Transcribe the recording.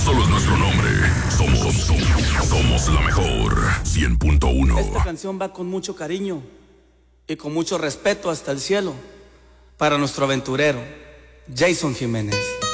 solo es nuestro nombre. Somos la mejor. 100.1. Esta canción va con mucho cariño y con mucho respeto hasta el cielo para nuestro aventurero, Jason Jiménez.